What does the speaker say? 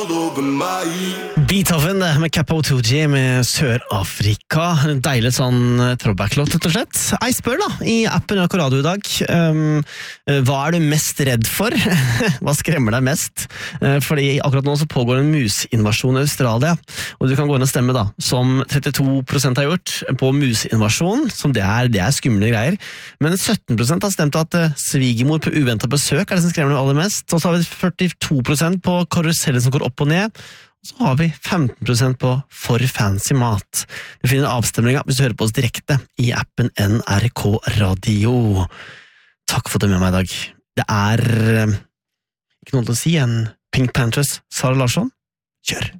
Beethoven med Capo-2G med Sør-Afrika. En deilig sånn throwback-låt, rett og slett. Jeg spør da, i appen NRK Radio i dag, hva er du mest redd for? Hva skremmer deg mest? Fordi akkurat nå så pågår en musinvasjon i Australia, og du kan gå inn og stemme da, som 32% har gjort på musinvasjon, som det er skumle greier. Men 17% har stemt at svigermor på uventet besøk er det som skremmer deg aller mest. Og så har vi 42% på karusellen som går opp og ned. Så har vi 15% på for fancy mat. Du finner avstemningen hvis du hører på oss direkte i appen NRK Radio. Takk for at du er med meg i dag. Det er ikke noe til å si enn Pink Panthers, Sara Larsson. Kjør!